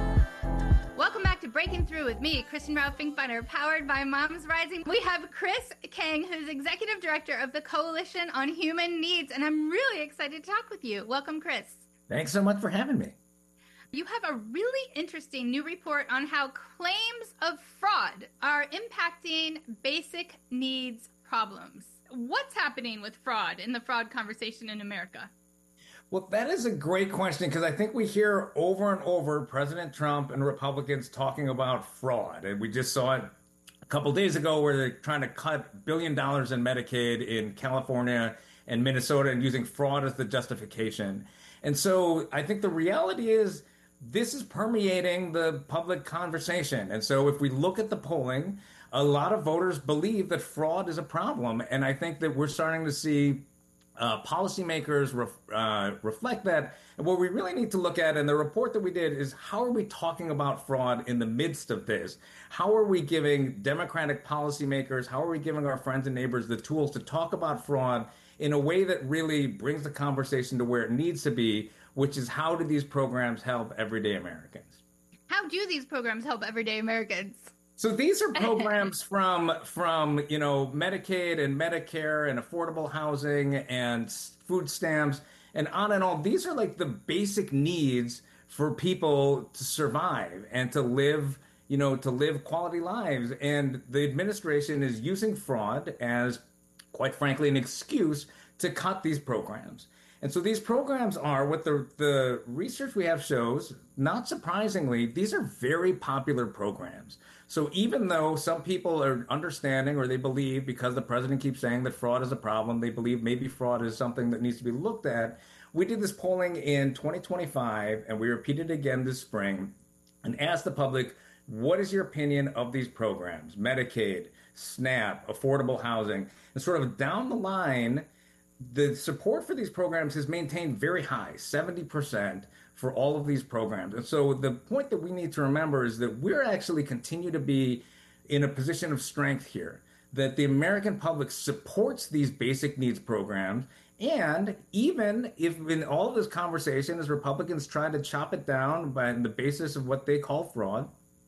Welcome back to Breaking Through with me, Kristen Rao Finkbeiner, powered by Moms Rising. We have Chris Kang, who's Executive Director of the Coalition on Human Needs, and I'm really excited to talk with you. Welcome, Chris. Thanks so much for having me. You have a really interesting new report on how claims of fraud are impacting basic needs problems. What's happening with fraud in the fraud conversation in America? Well, that is a great question because I think we hear over and over President Trump and Republicans talking about fraud. And we just saw it a couple days ago where they're trying to cut billion dollars in Medicaid in California and Minnesota and using fraud as the justification. And so I think the reality is this is permeating the public conversation. And so if we look at the polling, a lot of voters believe that fraud is a problem. And I think that we're starting to see uh, policymakers ref, uh, reflect that. And what we really need to look at in the report that we did is how are we talking about fraud in the midst of this? How are we giving Democratic policymakers, how are we giving our friends and neighbors the tools to talk about fraud in a way that really brings the conversation to where it needs to be, which is how do these programs help everyday Americans? How do these programs help everyday Americans? So these are programs from, from you know, Medicaid and Medicare and affordable housing and food stamps and on and on. These are like the basic needs for people to survive and to live, you know, to live quality lives. And the administration is using fraud as, quite frankly, an excuse to cut these programs. And so these programs are what the, the research we have shows, not surprisingly, these are very popular programs. So even though some people are understanding or they believe because the president keeps saying that fraud is a problem, they believe maybe fraud is something that needs to be looked at. We did this polling in twenty twenty-five and we repeated it again this spring and asked the public, what is your opinion of these programs? Medicaid, SNAP, affordable housing, and sort of down the line, the support for these programs is maintained very high, seventy percent for all of these programs. And so the point that we need to remember is that we're actually continue to be in a position of strength here, that the American public supports these basic needs programs. And even if in all of this conversation, as Republicans try to chop it down by the basis of what they call fraud,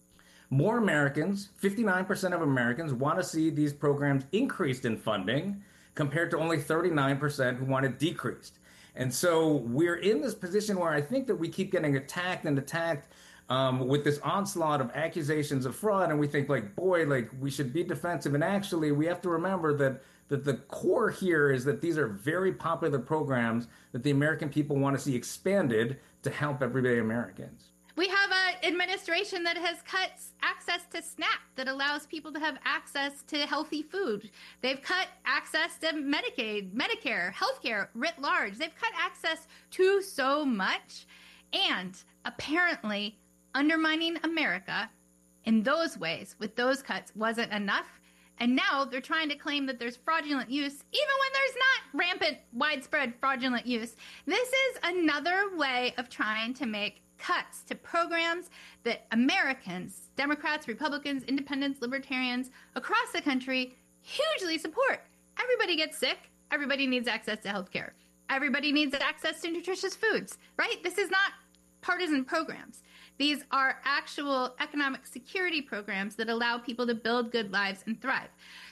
more Americans, fifty-nine percent of Americans, want to see these programs increased in funding compared to only thirty-nine percent who want it decreased. And so we're in this position where I think that we keep getting attacked and attacked um, with this onslaught of accusations of fraud. And we think like, boy, like we should be defensive. And actually, we have to remember that that the core here is that these are very popular programs that the American people want to see expanded to help everyday Americans. We have an administration that has cut access to SNAP that allows people to have access to healthy food. They've cut access to Medicaid, Medicare, healthcare writ large. They've cut access to so much. And apparently undermining America in those ways with those cuts wasn't enough. And now they're trying to claim that there's fraudulent use, even when there's not rampant, widespread fraudulent use. This is another way of trying to make cuts to programs that Americans, Democrats, Republicans, independents, libertarians across the country hugely support. Everybody gets sick. Everybody needs access to health care. Everybody needs access to nutritious foods, right? This is not partisan programs. These are actual economic security programs that allow people to build good lives and thrive.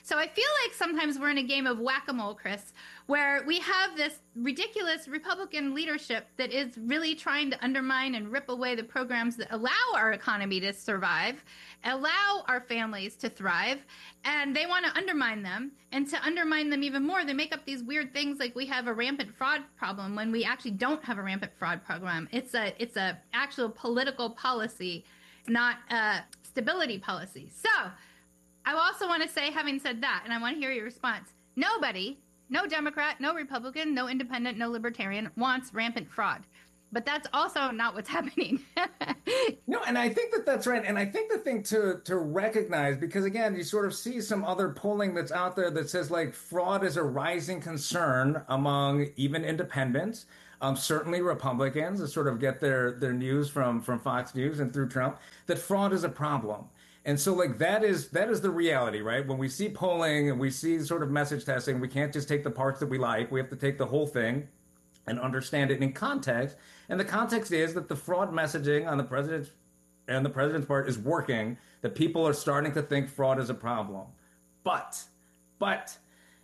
So I feel like sometimes we're in a game of whack-a-mole, Chris, where we have this ridiculous Republican leadership that is really trying to undermine and rip away the programs that allow our economy to survive, allow our families to thrive, and they want to undermine them. And to undermine them even more, they make up these weird things like we have a rampant fraud problem when we actually don't have a rampant fraud program. It's a it's a actual political policy, not a stability policy. So I also want to say, having said that, and I want to hear your response, nobody, no Democrat, no Republican, no independent, no libertarian wants rampant fraud. But that's also not what's happening. No, and I think that that's right. And I think the thing to to recognize, because again, you sort of see some other polling that's out there that says like fraud is a rising concern among even independents, um, certainly Republicans that sort of get their their news from from Fox News and through Trump, that fraud is a problem. And so like that is that is the reality, right? When we see polling and we see sort of message testing, we can't just take the parts that we like. We have to take the whole thing and understand it in context. And the context is that the fraud messaging on the president's and the president's part is working, that people are starting to think fraud is a problem. But, but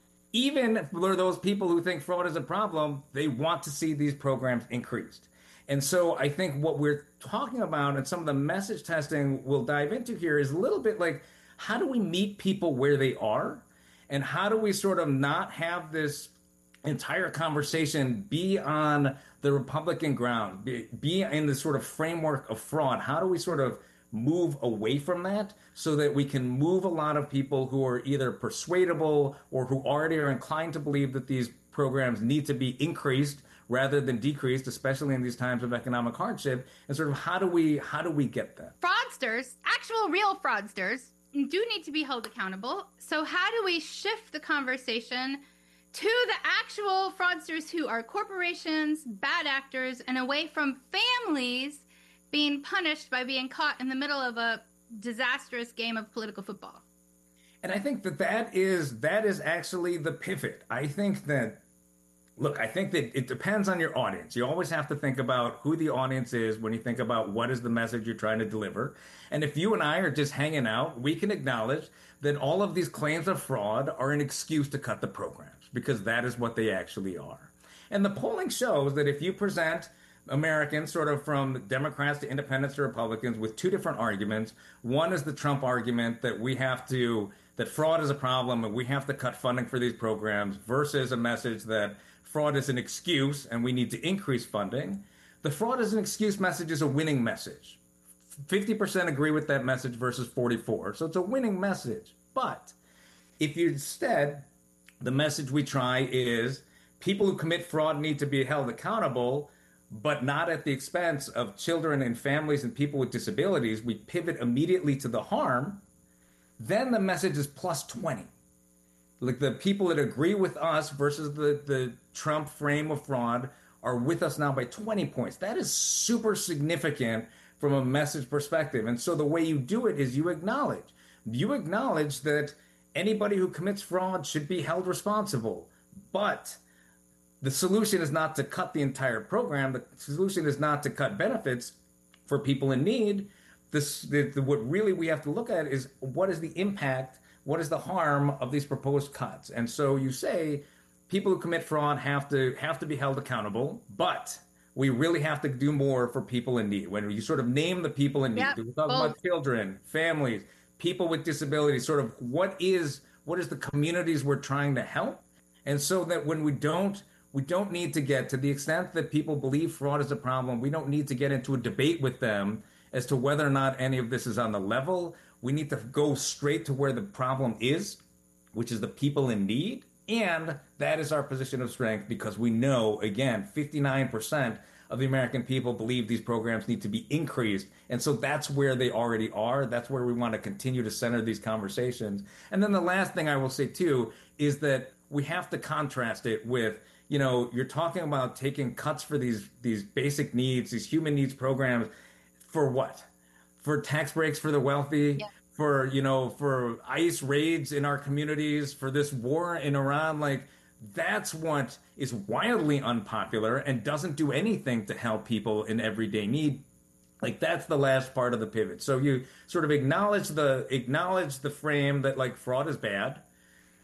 even for those people who think fraud is a problem, they want to see these programs increased. And so I think what we're talking about and some of the message testing we'll dive into here is a little bit like, how do we meet people where they are? And how do we sort of not have this entire conversation be on the Republican ground, be, be in the sort of framework of fraud? How do we sort of move away from that so that we can move a lot of people who are either persuadable or who already are inclined to believe that these programs need to be increased rather than decreased, especially in these times of economic hardship? And sort of how do we how do we get that? Fraudsters, actual real fraudsters, do need to be held accountable. So how do we shift the conversation to the actual fraudsters who are corporations, bad actors, and away from families being punished by being caught in the middle of a disastrous game of political football? And I think that that is that is actually the pivot. I think that, look, I think that it depends on your audience. You always have to think about who the audience is when you think about what is the message you're trying to deliver. And if you and I are just hanging out, we can acknowledge that all of these claims of fraud are an excuse to cut the programs, because that is what they actually are. And the polling shows that if you present Americans sort of from Democrats to independents to Republicans with two different arguments, one is the Trump argument that we have to, that fraud is a problem and we have to cut funding for these programs, versus a message that fraud is an excuse and we need to increase funding. The fraud is an excuse message is a winning message. fifty percent agree with that message versus forty-four. So it's a winning message. But if you instead, the message we try is people who commit fraud need to be held accountable, but not at the expense of children and families and people with disabilities, we pivot immediately to the harm, then the message is plus twenty. Like the people that agree with us versus the, the Trump frame of fraud are with us now by twenty points. That is super significant from a message perspective. And so the way you do it is you acknowledge. You acknowledge that anybody who commits fraud should be held responsible. But the solution is not to cut the entire program. The solution is not to cut benefits for people in need. This, the, the, what really we have to look at is what is the impact, what is the harm of these proposed cuts? And so you say people who commit fraud have to have to be held accountable, but we really have to do more for people in need. When you sort of name the people in need, yep. we talk well, about children, families, people with disabilities, sort of what is what is the communities we're trying to help? And so that when we don't, we don't need to get to the extent that people believe fraud is a problem, we don't need to get into a debate with them as to whether or not any of this is on the level. We need to go straight to where the problem is, which is the people in need. And that is our position of strength, because we know, again, fifty-nine percent of the American people believe these programs need to be increased. And so that's where they already are. That's where we want to continue to center these conversations. And then the last thing I will say, too, is that we have to contrast it with, you know, you're talking about taking cuts for these these basic needs, these human needs programs. For what? For tax breaks for the wealthy? Yeah. For, you know, for ICE raids in our communities, for this war in Iran? Like, that's what is wildly unpopular and doesn't do anything to help people in everyday need. Like, that's the last part of the pivot. So you sort of acknowledge the acknowledge the frame that, like, fraud is bad.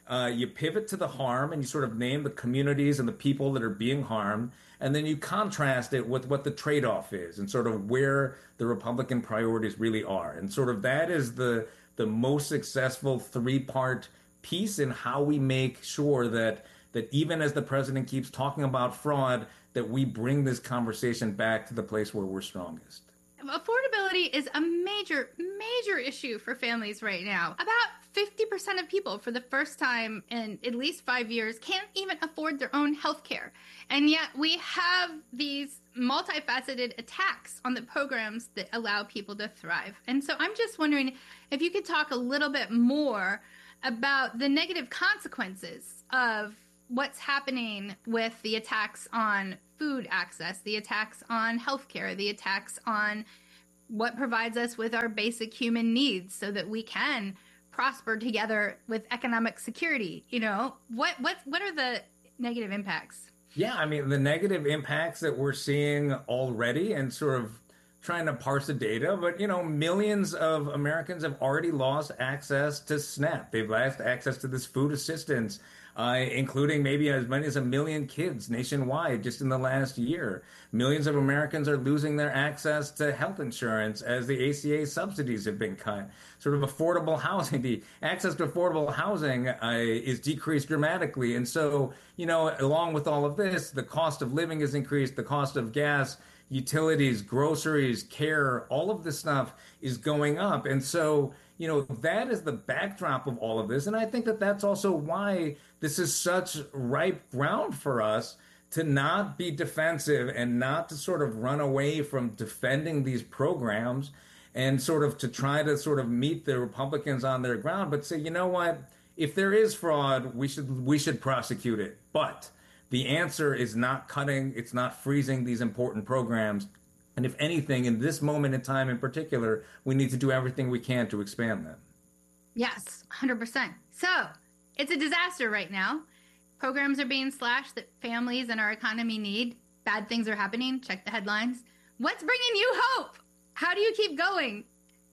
uh, you pivot to the harm and you sort of name the communities and the people that are being harmed, and then you contrast it with what the trade-off is and sort of where the Republican priorities really are. And sort of that is the the most successful three-part piece in how we make sure that that even as the president keeps talking about fraud, that we bring this conversation back to the place where we're strongest. Affordability is a major, major issue for families right now. About fifty percent of people, for the first time in at least five years, can't even afford their own health care. And yet we have these multifaceted attacks on the programs that allow people to thrive. And so I'm just wondering if you could talk a little bit more about the negative consequences of what's happening with the attacks on food access, the attacks on healthcare, the attacks on what provides us with our basic human needs so that we can prosper together with economic security. You know, what what what are the negative impacts? Yeah, I mean, the negative impacts that we're seeing already, and sort of trying to parse the data, but, you know, millions of Americans have already lost access to SNAP. They've lost access to this food assistance, uh, including maybe as many as a million kids nationwide just in the last year. Millions of Americans are losing their access to health insurance as the A C A subsidies have been cut. Sort of affordable housing, the access to affordable housing uh, is decreased dramatically. And so, you know, along with all of this, the cost of living has increased, the cost of gas, utilities, groceries, care, all of this stuff is going up. And so, you know, that is the backdrop of all of this. And I think that that's also why this is such ripe ground for us to not be defensive and not to sort of run away from defending these programs and sort of to try to sort of meet the Republicans on their ground, but say, you know what, if there is fraud, we should we should prosecute it. But the answer is not cutting, it's not freezing these important programs. And if anything, in this moment in time in particular, we need to do everything we can to expand them. Yes, one hundred percent. So it's a disaster right now. Programs are being slashed that families and our economy need. Bad things are happening. Check the headlines. What's bringing you hope? How do you keep going?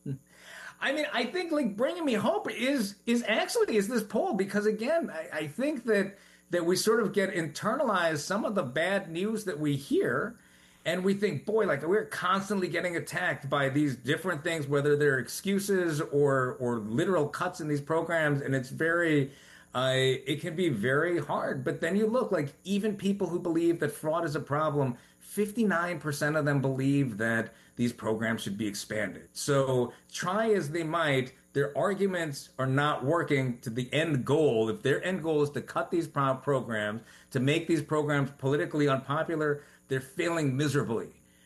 I mean, I think like bringing me hope is is actually is this poll, because again, I, I think that that we sort of get internalized some of the bad news that we hear, and we think, boy, like we're constantly getting attacked by these different things, whether they're excuses or or literal cuts in these programs, and it's very, uh, it can be very hard. But then you look, like even people who believe that fraud is a problem, fifty-nine percent of them believe that these programs should be expanded. So try as they might, their arguments are not working to the end goal. If their end goal is to cut these pro- programs, to make these programs politically unpopular, they're failing miserably.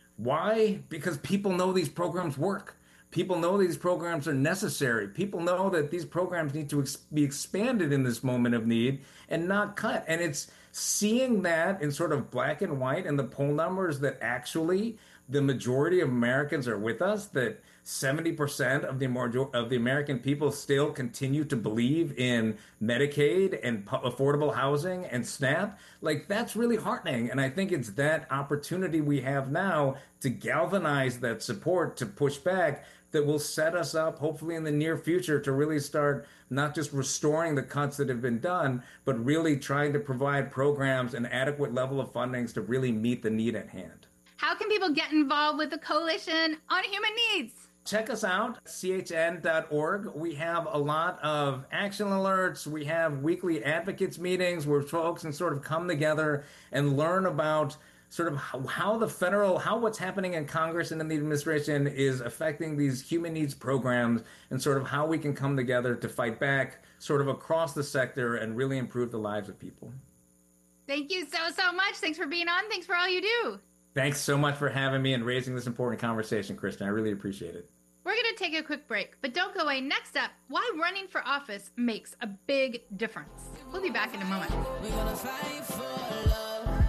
Why? Because people know these programs work. People know these programs are necessary. People know that these programs need to ex- be expanded in this moment of need and not cut. And it's seeing that in sort of black and white and the poll numbers that actually the majority of Americans are with us, that seventy percent of the of the American people still continue to believe in Medicaid and affordable housing and SNAP. Like, that's really heartening. And I think it's that opportunity we have now to galvanize that support, to push back, that will set us up, hopefully in the near future, to really start not just restoring the cuts that have been done, but really trying to provide programs and adequate level of fundings to really meet the need at hand. How can people get involved with the Coalition on Human Needs? Check us out, C H N dot org. We have a lot of action alerts. We have weekly advocates meetings where folks can sort of come together and learn about sort of how, how the federal, how what's happening in Congress and in the administration is affecting these human needs programs, and sort of how we can come together to fight back sort of across the sector and really improve the lives of people. Thank you so, so much. Thanks for being on. Thanks for all you do. Thanks so much for having me and raising this important conversation, Kristen. I really appreciate it. We're going to take a quick break, but don't go away. Next up, why running for office makes a big difference. We'll be back in a moment. We're gonna fight for love.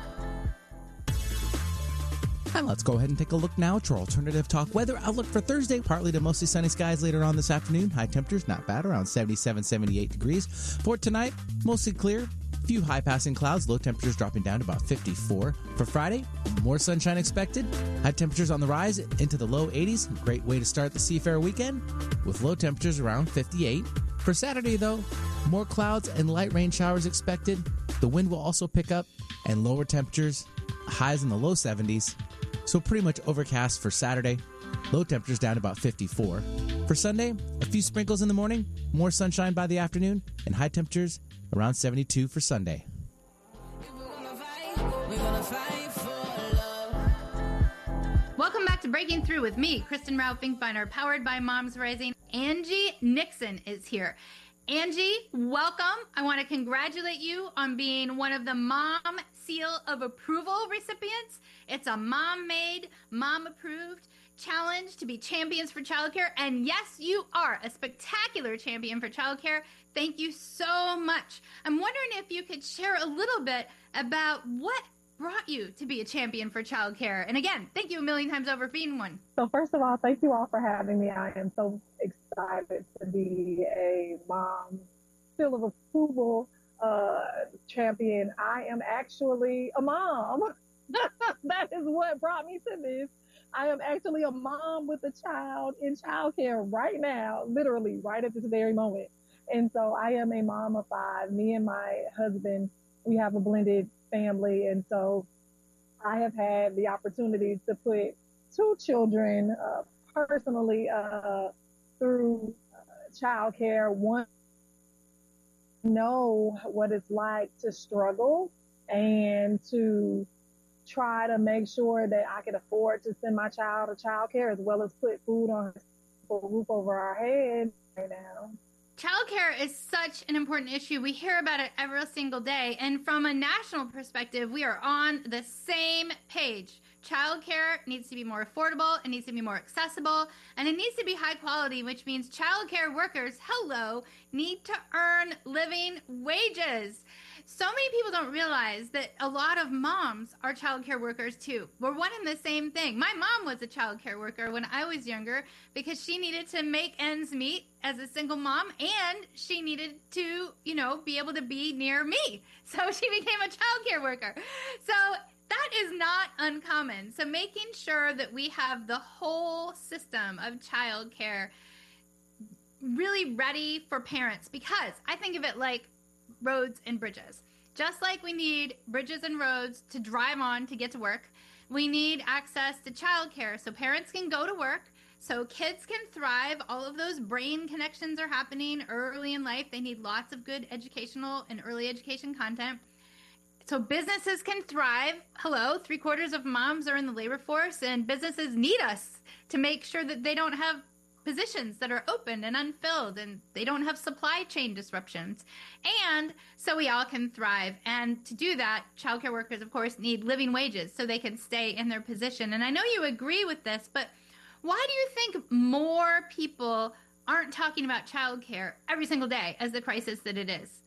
And let's go ahead and take a look now at your alternative talk weather outlook for Thursday. Partly to mostly sunny skies later on this afternoon. High temperatures, not bad, around seventy-seven, seventy-eight degrees. For tonight, mostly clear. Few high passing clouds, low temperatures dropping down to about fifty-four. For Friday, more sunshine expected. High temperatures on the rise into the low eighties. Great way to start the Seafair weekend with low temperatures around fifty-eight. For Saturday, though, more clouds and light rain showers expected. The wind will also pick up and lower temperatures, highs in the low seventies. So pretty much overcast for Saturday. Low temperatures down about fifty-four. For Sunday, a few sprinkles in the morning, more sunshine by the afternoon, and high temperatures around seventy-two for Sunday. Welcome back to Breaking Through with me, Kristen Rao Finkbeiner, powered by Moms Rising. Angie Nixon is here. Angie, welcome. I want to congratulate you on being one of the Mom Seal of Approval recipients. It's a mom-made, mom-approved challenge to be champions for childcare. And yes, you are a spectacular champion for childcare. Thank you so much. I'm wondering if you could share a little bit about what brought you to be a champion for childcare. And again, thank you a million times over for being one. So first of all, thank you all for having me. I am so excited to be a mom seal of approval uh, champion. I am actually a mom. That is what brought me to this. I am actually a mom with a child in childcare right now, literally right at this very moment. And so I am a mom of five. Me and my husband, we have a blended family. And so I have had the opportunity to put two children uh, personally uh, through uh, childcare. One, know what it's like to struggle and to try to make sure that I can afford to send my child to childcare as well as put food on a roof over our head right now. Childcare is such an important issue. We hear about it every single day. And from a national perspective, we are on the same page. Childcare needs to be more affordable, it needs to be more accessible, and it needs to be high quality, which means childcare workers, hello, need to earn living wages. So many people don't realize that a lot of moms are childcare workers too. We're one and the same thing. My mom was a childcare worker when I was younger because she needed to make ends meet as a single mom, and she needed to, you know, be able to be near me. So she became a childcare worker. So that is not uncommon. So making sure that we have the whole system of childcare really ready for parents, because I think of it like roads and bridges. Just like we need bridges and roads to drive on to get to work, we need access to childcare so parents can go to work, so kids can thrive. All of those brain connections are happening early in life. They need lots of good educational and early education content. So businesses can thrive. Hello, three quarters of moms are in the labor force, and businesses need us to make sure that they don't have positions that are open and unfilled, and they don't have supply chain disruptions. And so we all can thrive. And to do that, childcare workers, of course, need living wages so they can stay in their position. And I know you agree with this, but why do you think more people aren't talking about childcare every single day as the crisis that it is?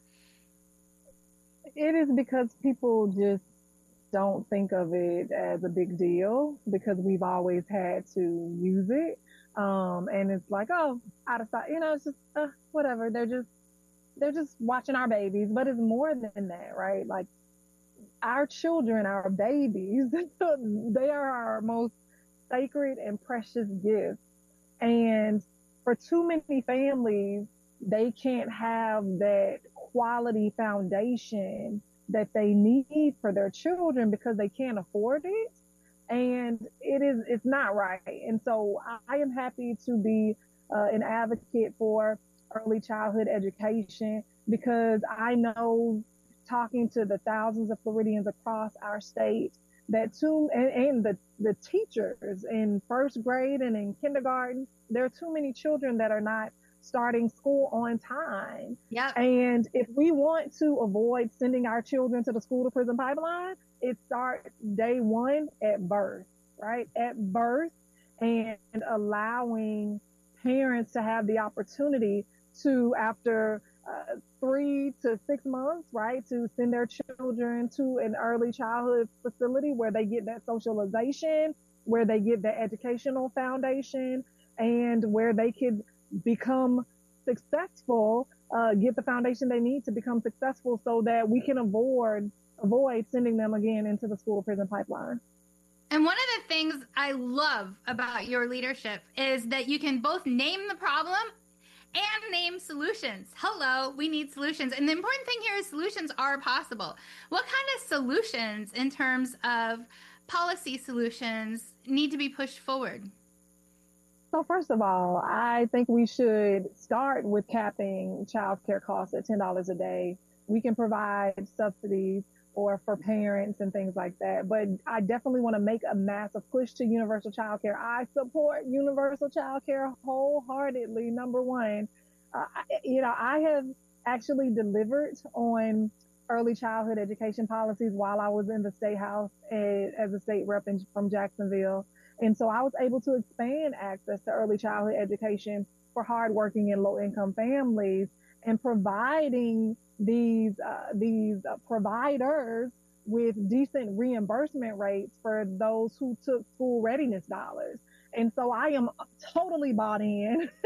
It is because people just don't think of it as a big deal because we've always had to use it. Um, and it's like, oh, out of sight, you know, it's just, uh, whatever. They're just, they're just watching our babies, but it's more than that, right? Like our children, our babies, they are our most sacred and precious gifts. And for too many families, they can't have that quality foundation that they need for their children because they can't afford it. And it is, it's not right. And so I, I am happy to be uh, an advocate for early childhood education because I know, talking to the thousands of Floridians across our state, that too, and, and the, the teachers in first grade and in kindergarten, there are too many children that are not starting school on time. Yeah. And if we want to avoid sending our children to the school to prison pipeline, it starts day one at birth, right? At birth, and allowing parents to have the opportunity to, after uh, three to six months, right, to send their children to an early childhood facility where they get that socialization, where they get that educational foundation, and where they could become successful, uh, get the foundation they need to become successful so that we can avoid avoid sending them again into the school prison pipeline. And one of the things I love about your leadership is that you can both name the problem and name solutions. Hello, we need solutions. And the important thing here is solutions are possible. What kind of solutions in terms of policy solutions need to be pushed forward? So first of all, I think we should start with capping child care costs at ten dollars a day. We can provide subsidies or for parents and things like that. But I definitely want to make a massive push to universal child care. I support universal child care wholeheartedly, number one. Uh, you know, I have actually delivered on early childhood education policies while I was in the state house as a state rep in, from Jacksonville. And so I was able to expand access to early childhood education for hardworking and low-income families, and providing these uh, these uh, providers with decent reimbursement rates for those who took school readiness dollars. And so I am totally bought in